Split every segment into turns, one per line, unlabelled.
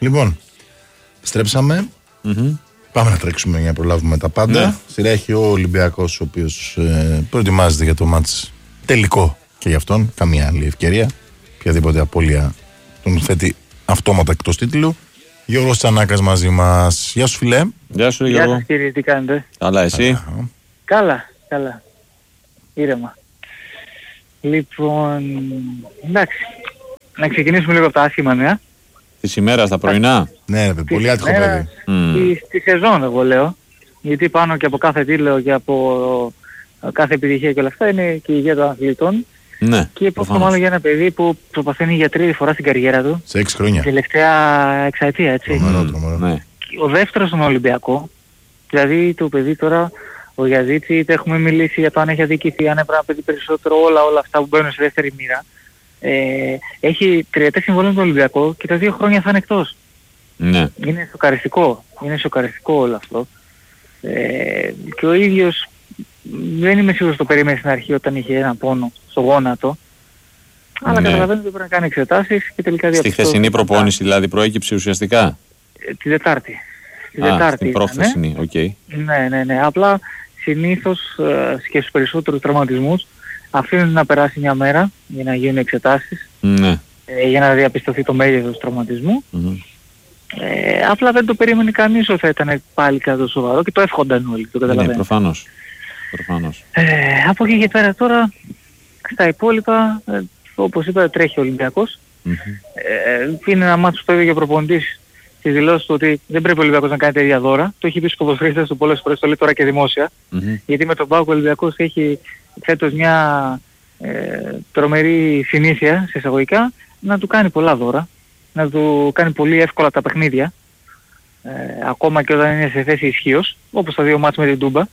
Λοιπόν, στρέψαμε. Πάμε να τρέξουμε για να προλάβουμε τα πάντα.
Ναι.
Σειρά έχει ο Ολυμπιακός, ο οποίος προετοιμάζεται για το μάτς τελικό και για αυτόν. Καμία άλλη ευκαιρία. Οποιαδήποτε απώλεια τον θέτει αυτόματα εκτός τίτλου. Γιώργος Τσανάκας μαζί μας. Γεια σου, φιλέ.
Γεια σου, Γιώργο.
Γεια σας, κύριε, τι κάνετε?
Καλά, εσύ?
Καλά. Ήρεμα. Λοιπόν, εντάξει. Να ξεκινήσουμε λίγο από τα άσχημα νέα.
Της ημέρας, τα πρωινά.
Ναι, πολύ άτυχο παιδί.
Στη σεζόν, εγώ λέω. Γιατί πάνω και από κάθε τίτλο και από κάθε επιτυχία και όλα αυτά είναι και η υγεία των αθλητών.
Ναι,
Και πόσο μάλλον για ένα παιδί που προσπαθαίνει για τρίτη φορά στην καριέρα του.
Σε 6 χρόνια.
Τελευταία εξαετία, έτσι.
Τρομερό.
Ναι.
Ο δεύτερος στον Ολυμπιακό. Δηλαδή το παιδί τώρα, ο Γιαζίτσι, είτε έχουμε μιλήσει για το αν έχει αδικηθεί, αν έπρεπε να παιδί περισσότερο, όλα αυτά που μπαίνουν σε δεύτερη μοίρα. Έχει 3 συμβόλαια στον Ολυμπιακό και τα 2 χρόνια θα είναι εκτός.
Ναι.
Είναι σοκαριστικό όλο αυτό. Και ο ίδιος δεν είμαι σίγουρος το περίμενε στην αρχή όταν είχε ένα πόνο στο γόνατο. Αλλά
Ναι.
καταλαβαίνω ότι πρέπει να κάνει εξετάσεις και τελικά
Στη
διαπιστώσει.
χθεσινή προπόνηση δηλαδή προέκυψε ουσιαστικά.
Τη Δετάρτη.
Στην προχθεσινή, οκ.
Ναι. Απλά συνήθως και στους περισσότερους τραυματισμούς αφήνουν να περάσει μια μέρα για να γίνουν εξετάσεις,
Ναι.
για να διαπιστωθεί το μέγεθος του τραυματισμού. Απλά δεν το περίμενε κανείς ότι θα ήταν πάλι κάτι το σοβαρό και το εύχονταν όλοι, το
Ναι,
καταλαβαίνω.
προφανώς.
Από εκεί και πέρα τώρα, στα υπόλοιπα, όπως είπα, τρέχει ο Ολυμπιακός. Είναι ένα μάτσο που είπε και ο προπονητής στις δηλώσεις του ότι δεν πρέπει ο Ολυμπιακός να κάνει τέτοια δώρα. Το έχει πει στους ποδοσφαιριστές του πολλές φορές, το λέει τώρα και δημόσια. Γιατί με τον ΠΑΟΚ ο Ολυμπιακός έχει φέτος μια τρομερή συνήθεια, σε εισαγωγικά, να του κάνει πολλά δώρα, να του κάνει πολύ εύκολα τα παιχνίδια, ακόμα και όταν είναι σε θέση ισχύως, όπως τα 2 μάτς με την Τούμπα.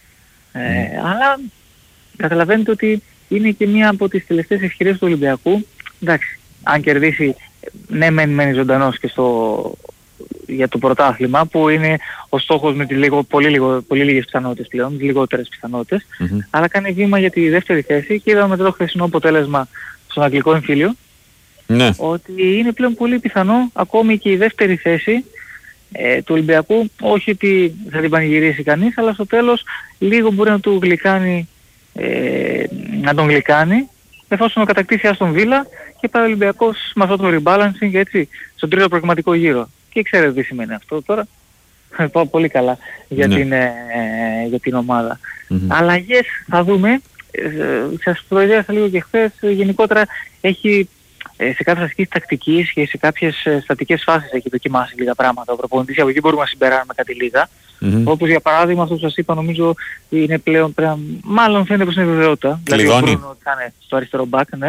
Αλλά καταλαβαίνετε ότι είναι και μία από τις τελευταίες ευκαιρίες του Ολυμπιακού. Εντάξει, αν κερδίσει, ναι μένει ζωντανός και για το πρωτάθλημα, που είναι ο στόχος με τις πολύ λίγες πιθανότητες πλέον, τις λιγότερες πιθανότητες, αλλά κάνει βήμα για τη δεύτερη θέση και είδαμε το χθεσινό αποτέλεσμα στον αγγλικό εμφύλιο,
Ναι.
ότι είναι πλέον πολύ πιθανό ακόμη και η δεύτερη θέση του Ολυμπιακού, όχι ότι θα την πανηγυρίσει κανείς, αλλά στο τέλος λίγο μπορεί να του γλυκάνει, να τον γλυκάνει, εφόσον κατακτήσει Άστον Βίλα και πάει ο Ολυμπιακός με αυτό το rebalancing, έτσι, στον τρίτο προγραμματικό γύρο. Και ξέρετε τι σημαίνει αυτό τώρα. Πάω πολύ καλά για, για την ομάδα. Αλλαγές θα δούμε. Σας προειδέασα λίγο και χθες. Γενικότερα έχει σε κάποιες ασκήσεις τακτικής και σε κάποιες στατικές φάσεις έχει δοκιμάσει λίγα πράγματα. Ο προπονητής, από εκεί μπορούμε να συμπεράνουμε κάτι λίγα. Όπως για παράδειγμα αυτό που σας είπα, νομίζω είναι πλέον μάλλον φαίνεται πως είναι βεβαιότητα. Δηλαδή μπορούν να κάνει στο αριστερό μπακ, ναι.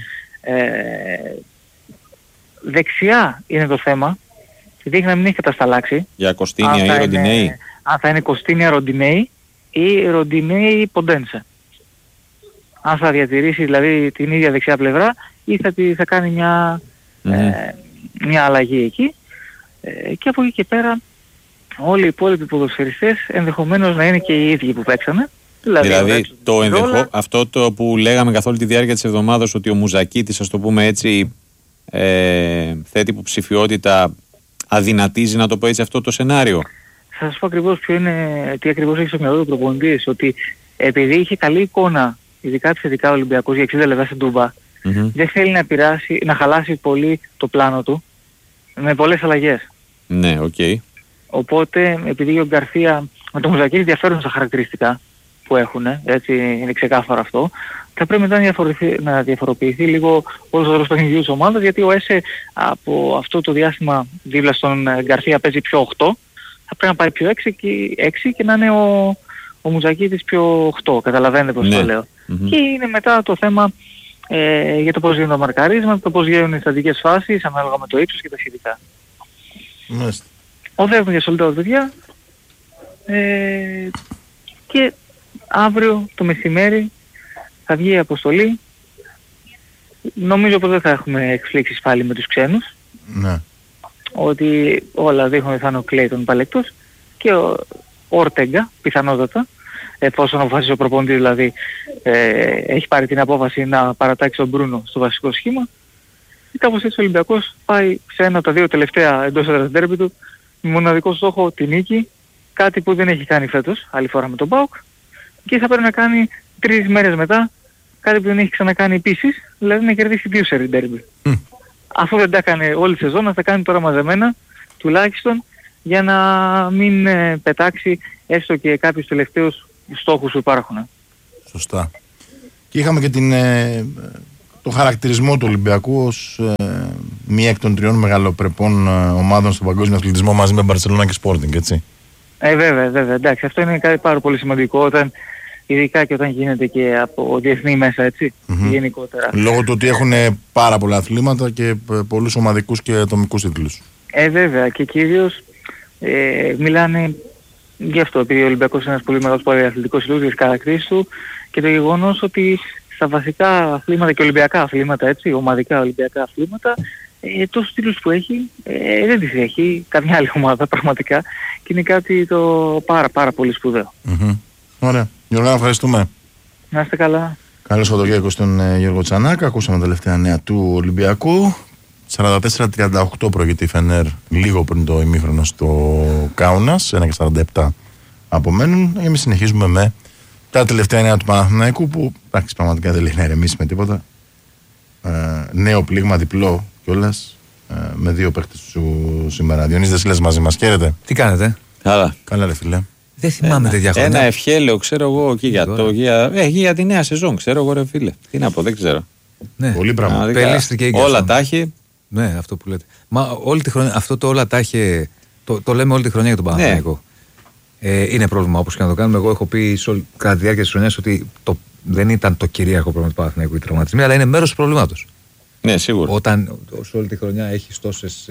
Δεξιά είναι το θέμα. Δείχνει να μην έχει κατασταλάξει.
Για Κωστίνια ή Ροντινέη.
Αν θα είναι Κωστίνια Ροντινέη ή Ροντινέη Ποντένσε. Αν θα διατηρήσει δηλαδή την ίδια δεξιά πλευρά ή θα κάνει μια αλλαγή εκεί. Και από εκεί και πέρα όλοι οι υπόλοιποι ποδοσφαιριστές ενδεχομένως να είναι και οι ίδιοι που παίξανε.
Δηλαδή αυτό το που λέγαμε καθ' όλη τη διάρκεια της εβδομάδας, ότι ο Μουζακίτης, ας το πούμε έτσι, θέτει υποψηφιότητα, αδυνατίζει, να το πω έτσι, αυτό το σενάριο.
Θα σας πω ακριβώς τι ακριβώς έχει στο μυαλό του προπονητής, ότι επειδή είχε καλή εικόνα, ειδικά επιθετικά ο Ολυμπιακός για 60 λεπτά στην Τούμπα, δεν θέλει να χαλάσει πολύ το πλάνο του με πολλές αλλαγές.
Ναι, οκ.
Οπότε επειδή ο Γκαρθία με τον Μουζακίτη διαφέρουν στα χαρακτηριστικά που έχουν, έτσι είναι ξεκάθαρο αυτό, θα πρέπει μετά να διαφοροποιηθεί λίγο όλος ο ρόλος του παιχνιδιού της ομάδας, γιατί ο Έσε από αυτό το διάστημα δίπλα στον Γκαρθία παίζει πιο 8, θα πρέπει να πάει πιο 6 και να είναι ο Μουζακίτης πιο 8, καταλαβαίνετε πώς το λέω. Και είναι μετά το θέμα για το πώς γίνουν τα μαρκαρίσματα, το πώς γίνουν οι στατικές φάσεις ανάλογα με το ύψος και τα σχετικά. Οδεύουμε για σωλητά παιδιά και αύριο το μεσημέρι θα βγει η αποστολή. Νομίζω πως δεν θα έχουμε εκπλήξεις πάλι με τους ξένους.
Ναι.
Ότι όλα δείχνουν ότι θα είναι ο Κλέιτον παλαικτός και ο Ορτέγκα πιθανότατα, εφόσον αποφασίσει ο προπονητής, δηλαδή έχει πάρει την απόφαση να παρατάξει τον Μπρούνο στο βασικό σχήμα. Κάπως έτσι ο Ολυμπιακός πάει σε ένα από τα δύο τελευταία εντός έδρας ντέρμπι του με μοναδικό στόχο τη νίκη, κάτι που δεν έχει κάνει φέτος, άλλη φορά με τον ΠΑΟΚ, και θα πρέπει να κάνει 3 μέρες μετά κάτι που δεν έχει ξανακάνει επίσης, δηλαδή να κερδίσει 2 σερί ντέρμπι. Αφού δεν τα έκανε όλη τη σεζόν, θα τα κάνει τώρα μαζεμένα, τουλάχιστον, για να μην πετάξει έστω και κάποιους τελευταίους στόχους που υπάρχουν.
Σωστά. Και είχαμε και το χαρακτηρισμό του Ολυμπιακού ως μία εκ των 3 μεγαλοπρεπών ομάδων στον παγκόσμιο αθλητισμό μαζί με Μπαρσελόνα και Sporting, έτσι.
Βέβαια. Εντάξει, αυτό είναι κάτι πάρα πολύ σημαντικό, ειδικά και όταν γίνεται και από διεθνή μέσα, έτσι, γενικότερα. Λόγω
του ότι έχουν πάρα πολλά αθλήματα και πολλούς ομαδικούς και ατομικούς τίτλους.
Βέβαια, και κυρίως μιλάνε γι' αυτό, επειδή ο Ολυμπιακός είναι ένας πολύ μεγάλος πολυαθλητικός σύλλογος για τις χαρακτήρισεις του και το γεγονός ότι στα βασικά αθλήματα και ολυμπιακά αθλήματα, έτσι, ομαδικά ολυμπιακά αθλήματα, τόσους τίτλους που έχει, δεν τις έχει καμιά άλλη ομάδα πραγματικά και είναι κάτι το πάρα πολύ σπουδαίο.
Ωραία. Γιώργο, ευχαριστούμε.
Να είστε καλά.
Καλώς Σαββατοκύριακο στον Γιώργο Τσανάκα. Ακούσαμε τα τελευταία νέα του Ολυμπιακού. 44-38 προηγείται η Φενέρ λίγο πριν το ημίχρονο στο Κάουνας. 1-47 απομένουν. Εμείς συνεχίζουμε με τα τελευταία νέα του Παναθηναϊκού που εντάξει, πραγματικά δεν λέει να ηρεμήσει με τίποτα. Νέο πλήγμα διπλό κιόλας με 2 παίκτες του σήμερα. Διονύση Δεσίλας μαζί μας. Χαίρετε.
Τι κάνετε?
Καλά ρε φίλε.
Δεν θυμάμαι τέτοια χρόνια.
Ένα ευχέλαιο, ξέρω εγώ, και για τη νέα σεζόν, ξέρω εγώ, ρε φίλε. Τι να πω, δεν ξέρω.
Ναι. Πολύ πράγμα.
Όλα τα έχει.
Ναι, αυτό που λέτε. Μα όλη τη χρονιά, αυτό το όλα τα έχει. Το λέμε όλη τη χρονιά για τον Παναθηναϊκό. Είναι πρόβλημα όπως και να το κάνουμε. Εγώ έχω πει κατά τη διάρκεια της χρονιάς ότι δεν ήταν το κυρίαρχο πρόβλημα του Παναθηναϊκού οι τραυματισμοί, αλλά είναι μέρος του προβλήματος.
Ναι, σίγουρα.
Όταν σε όλη τη χρονιά έχεις τόσες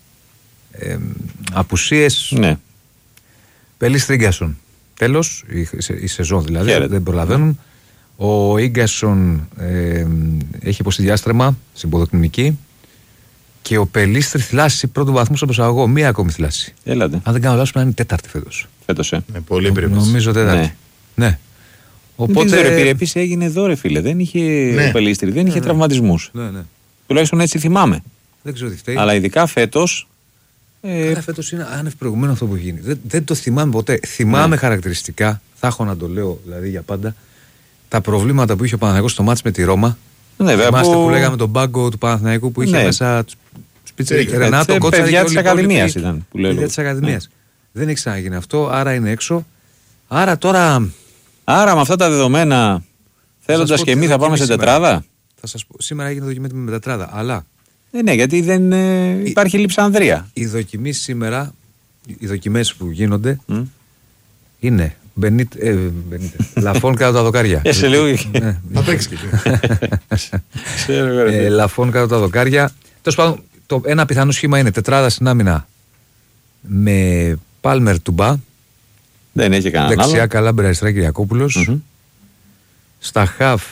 απουσίες.
Ναι.
Πελής Ίγκασον. Τέλος, η σεζόν δηλαδή, δεν προλαβαίνουν. Ο Ίγκασον έχει υποστεί διάστρεμα στην ποδοκνημική και ο Πελίστρη θυλάσσει πρώτου βαθμού στον προσαγωγό. Μία ακόμη θυλάσσει.
Έλατε.
Αν δεν κάνω λάθος, να είναι 4η φέτος.
Πολύ περίπτωση.
Νομίζω 4η. Ναι.
Οπότε. Επίσης έγινε εδώ, ρε φίλε. Δεν είχε ο Πελίστρη, δεν είχε τραυματισμούς.
Ναι.
Τουλάχιστον έτσι θυμάμαι.
Δεν ξέρω τι φταίει.
Αλλά ειδικά φέτος.
Φέτος είναι άνευ προηγουμένου αυτό που έχει γίνει. Δεν το θυμάμαι ποτέ. Θυμάμαι χαρακτηριστικά, θα έχω να το λέω δηλαδή για πάντα, τα προβλήματα που είχε ο Παναθηναϊκός στο μάτς με τη Ρώμα.
Ναι,
θυμάστε που λέγαμε τον πάγκο του Παναθηναϊκού που είχε μέσα Ρενάτο, Κότσαρη
παιδιά της Ακαδημίας ήταν.
Παιδιά της Ακαδημίας. Δεν έχει ξαναγίνει αυτό, άρα είναι έξω. Άρα τώρα.
Άρα με αυτά τα δεδομένα, θέλοντας και εμείς θα πάμε σε τετράδα.
Θα σας πω, σήμερα έγινε δοκιμή με τετράδα, αλλά.
Ναι, γιατί δεν υπάρχει λειψανδρία.
Η δοκιμή σήμερα, οι δοκιμές που γίνονται είναι Λαφών κάτω τα δοκάρια.
Σε λίγο.
Θα παίξει και
Λαφών κάτω τα δοκάρια. Τέλος πάντων, ένα πιθανό σχήμα είναι τετράδα στην άμυνα με Πάλμερ Τουμπά.
Δεν έχει κανένα άλλο.
Δεξιά Καλάμπρια, αριστερά Κυριακόπουλος. Στα χαφ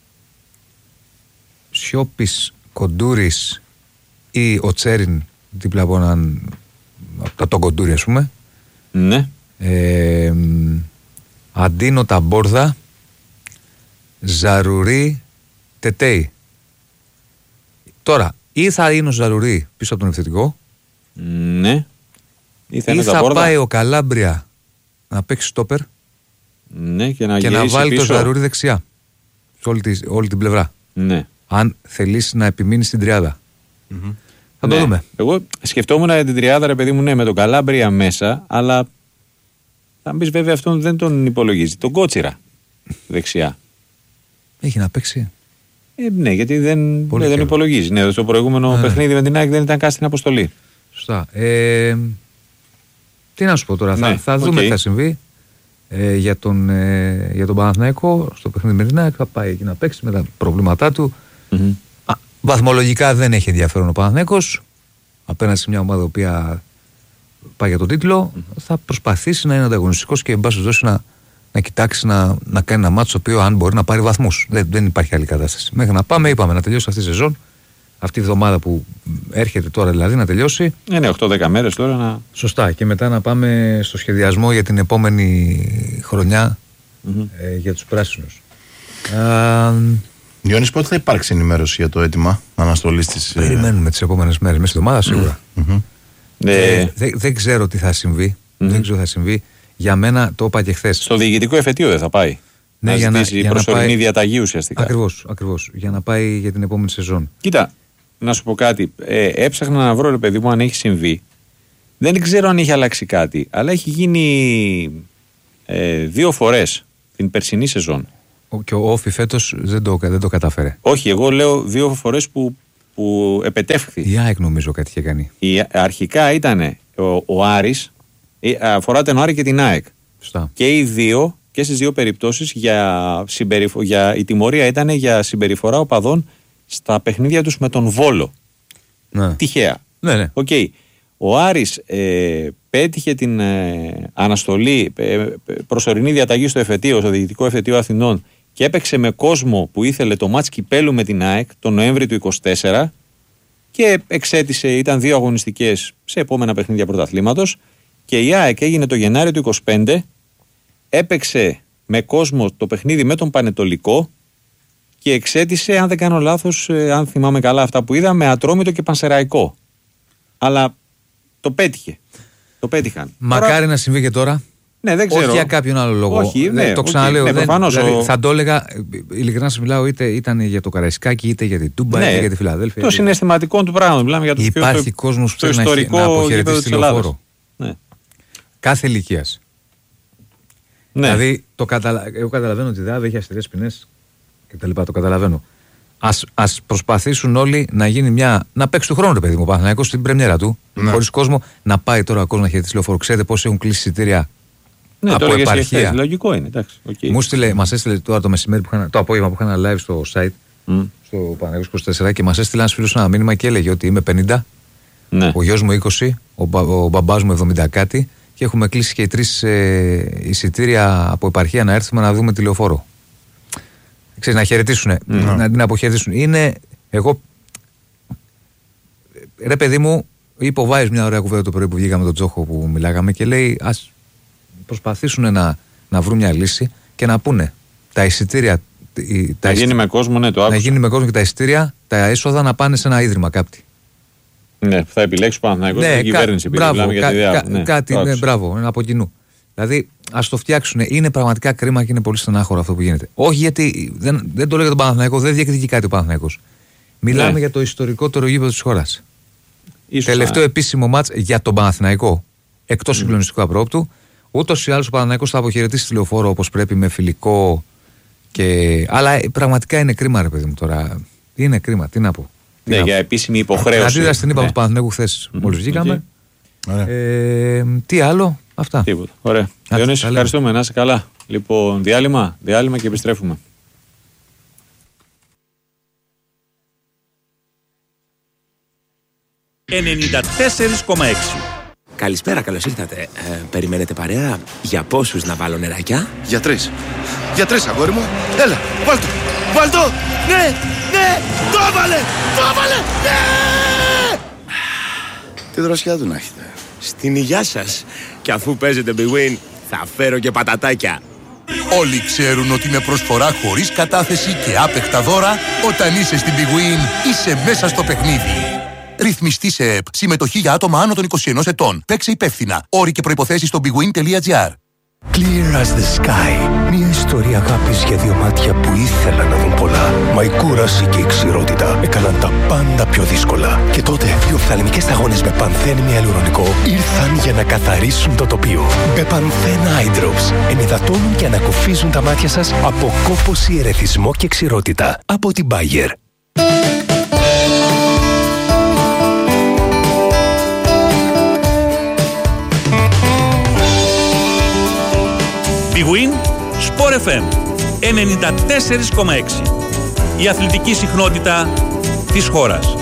Σιώπης, Κοντούρης ή ο Τσέριν δίπλα από τον Κοντούρη, ας πούμε.
Ναι.
Αντίνο Ταμπόρδα, Ζαρουρί, Τετέι. Τώρα, ή θα είναι ο Ζαρουρί πίσω από τον επιθετικό,
ναι.
Ή θα πάει ο Καλάμπρια να παίξει στόπερ,
ναι, και
να βάλει
πίσω
το Ζαρουρί δεξιά σε όλη την πλευρά.
Ναι.
Αν θελήσει να επιμείνει στην τριάδα. Θα το δούμε.
Εγώ σκεφτόμουν την τριάδα, ρε παιδί μου, ναι, με τον Καλάμπρια μέσα, αλλά θα μπεις βέβαια αυτόν δεν τον υπολογίζει. Τον Κότσιρα δεξιά.
Έχει να παίξει.
Ναι, γιατί δεν υπολογίζει. Ναι, στο προηγούμενο παιχνίδι με την ΑΕΚ δεν ήταν καν στην αποστολή.
Σωστά. Τι να σου πω τώρα, θα δούμε τι θα συμβεί για τον Παναθηναϊκό στο παιχνίδι με την ΑΕΚ. Θα πάει εκεί να παίξει με τα προβλήματά του. Βαθμολογικά δεν έχει ενδιαφέρον ο Παναθηναϊκός απέναντι σε μια ομάδα η οποία πάει για τον τίτλο. Θα προσπαθήσει να είναι ανταγωνιστικός και εν πάση δώσει να κοιτάξει να κάνει ένα μάτσο το οποίο αν μπορεί να πάρει βαθμούς. Δεν υπάρχει άλλη κατάσταση. Μέχρι να πάμε, είπαμε, να τελειώσει αυτή η σεζόν, αυτή η εβδομάδα που έρχεται τώρα δηλαδή να τελειώσει.
Ναι, 8-10 μέρες τώρα να.
Σωστά. Και μετά να πάμε στο σχεδιασμό για την επόμενη χρονιά για τους πράσινους.
Διόνυση, πότε θα υπάρξει ενημέρωση για το αίτημα αναστολής της?
Περιμένουμε τις επόμενες μέρες, μέσα στη εβδομάδα σίγουρα. Δεν ξέρω τι θα συμβεί. Δεν ξέρω τι θα συμβεί. Για μένα το είπα και χθες.
Στο διοικητικό εφετείο δεν θα πάει?
Ναι,
να ζητήσει προσωρινή διαταγή ουσιαστικά.
Ακριβώς. Για να πάει για την επόμενη σεζόν.
Κοίτα, να σου πω κάτι. Έψαχνα να βρω, ρε παιδί μου, αν έχει συμβεί. Δεν ξέρω αν έχει αλλάξει κάτι, αλλά έχει γίνει 2 φορές την περσινή σεζόν.
Και ο Όφι φέτος δεν το κατάφερε.
Όχι, εγώ λέω 2 φορές που επετεύχθη.
Η ΑΕΚ νομίζω κάτι είχε κάνει.
Αρχικά ήταν ο Άρης, αφορά τον Άρη και την ΑΕΚ.
Σωστά.
Και οι δύο, και στις 2 περιπτώσεις η τιμωρία ήταν για συμπεριφορά οπαδών στα παιχνίδια τους με τον Βόλο.
Ναι.
Τυχαία.
Ναι.
Okay. Ο Άρης πέτυχε την αναστολή, προσωρινή διαταγή στο εφετείο, στο Διοικητικό Εφετείο Αθηνών, και έπαιξε με κόσμο που ήθελε το μάτς κυπέλου με την ΑΕΚ τον Νοέμβρη του 24 και εξέτησε, ήταν 2 αγωνιστικές σε επόμενα παιχνίδια πρωταθλήματος, και η ΑΕΚ έγινε το Γενάρη του 25, έπαιξε με κόσμο το παιχνίδι με τον Πανετολικό και εξέτησε, αν δεν κάνω λάθος, αν θυμάμαι καλά αυτά που είδα, με Ατρόμητο και Πανσεραϊκό. Αλλά το πέτυχε. Το πέτυχαν.
Μακάρι τώρα να συμβεί και τώρα.
Ναι, δεν ξέρω.
Όχι για κάποιον άλλο λόγο.
Όχι, ναι,
το ξαναλέω.
Ναι,
δηλαδή, θα το έλεγα, ειλικρινά σας μιλάω, είτε ήταν για το Καραϊσκάκι, είτε για την Τούμπα, είτε για τη Φιλαδέλφια.
Το συναισθηματικό του πράγματος. Μιλάμε για το
υπάρχει κόσμος που θέλει να αποχαιρετήσει τηλεοφόρο.
Ναι.
Κάθε ηλικίας. Ναι. Δηλαδή, εγώ καταλαβαίνω ότι δεν έχει αστερές ποινές κτλ. Το καταλαβαίνω. Ας προσπαθήσουν όλοι να γίνει να παίξει του χρόνου, παιδί μου, Παναθηναϊκός στην πρεμιέρα του. Ναι. Χωρίς κόσμο, να πάει τώρα ο κόσμος να χαιρετήσει λεωφόρο. Ξέρετε πώς έχουν κλείσει εισιτήρια από επαρχία?
Λογικό είναι, εντάξει.
Okay. Μας έστειλε τώρα το μεσημέρι, το απόγευμα που είχα ένα live στο site, στο Παναθηναϊκός 24, και μας έστειλε ένας φίλος ένα μήνυμα και έλεγε ότι είμαι 50, ναι. Ο γιος μου 20, ο μπαμπάς μου 70 κάτι, και έχουμε κλείσει και οι 3 εισιτήρια από επαρχία να έρθουμε να δούμε τηλεοφόρο. Ξέρεις, να χαιρετήσουν, να την αποχαιρετήσουν. Είναι, εγώ, ρε παιδί μου, είπε ο Βάης μια ωραία κουβέντα το πρωί που βγήκαμε τον Τζόχο που μιλάγαμε, και λέει ας προσπαθήσουν να βρουν μια λύση και να πούνε τα εισιτήρια.
Να γίνει με κόσμο, ναι, το άκουσα.
Να γίνει με κόσμο και τα εισιτήρια, τα έσοδα να πάνε σε ένα ίδρυμα κάτι.
Ναι, θα επιλέξει Παναθηναϊκός την κυβέρνηση.
Μπράβο, κάτι, μπράβο, από κοινού. Δηλαδή, ας το φτιάξουν. Είναι πραγματικά κρίμα και είναι πολύ στενάχωρο αυτό που γίνεται. Όχι γιατί δεν το λέω για τον Παναθηναϊκό, δεν διεκδικεί κάτι ο Παναθηναϊκός. Μιλάμε για το ιστορικότερο γήπεδο της χώρας. Τελευταίο επίσημο μάτς για τον Παναθηναϊκό, εκτός συγκλονιστικού απρόπτου. Ούτως ή άλλως ο Παναθηναϊκός θα αποχαιρετήσει τη λεωφόρο όπως πρέπει, με φιλικό. Αλλά πραγματικά είναι κρίμα, ρε παιδί μου, τώρα. Είναι κρίμα, τι να πω.
Ναι, για επίσημη υποχρέωση.
Αντίδραση την είπαμε του Παναθηναϊκού χθες, μόλις βγήκαμε. Τι άλλο, αυτά.
Τίποτα. Ωραία. Διονύση, ευχαριστούμε, να είσαι καλά. Λοιπόν, διάλειμμα και επιστρέφουμε.
Καλησπέρα, καλώς ήρθατε. Περιμένετε παρέα? Για πόσους να βάλω νεράκια?
Για 3. Για 3, αγόρι μου. Έλα, βάλ' το. Ναι, το έβαλε, ναι! Τι δροσιά του να έχετε.
Στην υγειά σας. Και αφού παίζετε Big Win, θα φέρω και πατατάκια.
Όλοι ξέρουν ότι με προσφορά χωρίς κατάθεση και άπεχτα δώρα, όταν είσαι στην Big Win, είσαι μέσα στο παιχνίδι. Ρυθμιστή σε ΕΠ. Συμμετοχή για άτομα άνω των 21 ετών. Παίξε υπεύθυνα. Όροι και προϋποθέσεις στο bigwin.gr.
Clear as the sky. Μια ιστορία αγάπης για 2 μάτια που ήθελαν να δουν πολλά. Μα η κούραση και η ξηρότητα έκαναν τα πάντα πιο δύσκολα. Και τότε οι οφθαλμικές αγώνες με πανθένη ιαλουρονικό ήρθαν για να καθαρίσουν το τοπίο. Με πανθένα eye drops ενυδατώνουν και ανακουφίζουν τα μάτια σας από κόπωση, ερεθισμό και ξηρότητα. Από την Bayer.
Big Win, Sport FM 94,6. Η αθλητική συχνότητα της χώρας.